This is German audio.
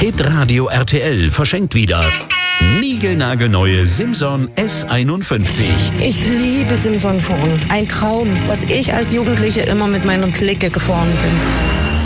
Hitradio RTL verschenkt wieder niegelnagelneue Simson S51. Ich liebe Simson Fahren. Ein Traum, was ich als Jugendliche immer mit meiner Clique gefahren bin.